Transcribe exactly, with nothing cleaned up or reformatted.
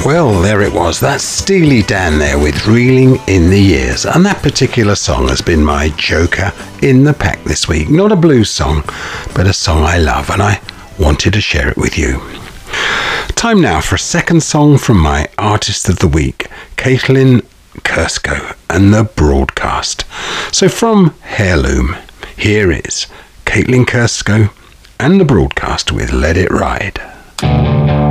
Well, there it was. That's Steely Dan there with Reeling in the Years. And that particular song has been my joker in the pack this week. Not a blues song, but a song I love, and I wanted to share it with you. Time now for a second song from my Artist of the Week, Caitlin Kersko and the Broadcast. So from Heirloom, here is Caitlin Kersko and the Broadcast with Let It Ride.